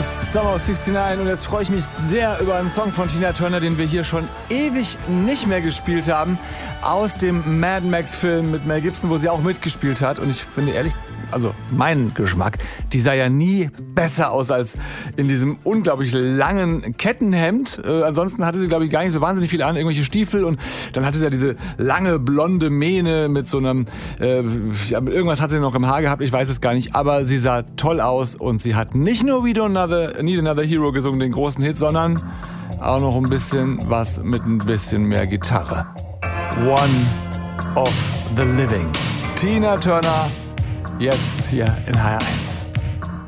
Summer of 69 und jetzt freue ich mich sehr über einen Song von Tina Turner, den wir hier schon ewig nicht mehr gespielt haben, aus dem Mad Max Film mit Mel Gibson, wo sie auch mitgespielt hat und ich finde ehrlich, also mein Geschmack, die sah ja nie besser aus als in diesem unglaublich langen Kettenhemd. Ansonsten hatte sie, glaube ich, gar nicht so wahnsinnig viel an, irgendwelche Stiefel und dann hatte sie ja diese lange blonde Mähne mit so einem, irgendwas hat sie noch im Haar gehabt, ich weiß es gar nicht, aber sie sah toll aus und sie hat nicht nur We Don't Need Another Hero gesungen, den großen Hit, sondern auch noch ein bisschen was mit ein bisschen mehr Gitarre. One of the Living. Tina Turner. Jetzt hier in HR1.